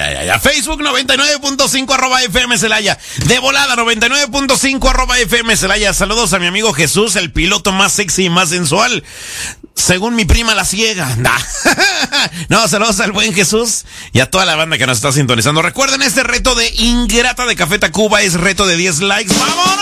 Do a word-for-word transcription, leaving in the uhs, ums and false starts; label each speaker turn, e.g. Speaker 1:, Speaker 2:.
Speaker 1: ay, ay, ay. Facebook noventa y nueve punto cinco arroba F M Celaya. De volada noventa y nueve punto cinco arroba F M Celaya. Saludos a mi amigo Jesús, el piloto más sexy y más sensual. Según mi prima la ciega. Nah. No, saludos al buen Jesús y a toda la banda que nos está sintonizando. Recuerden, este reto de Ingrata de Café Tacuba es reto de diez likes. ¡Vamos!